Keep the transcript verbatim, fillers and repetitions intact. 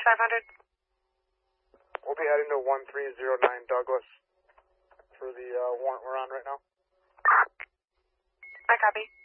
five hundred. We'll be heading to one three zero nine Douglas for the uh, warrant we're on right now. I copy.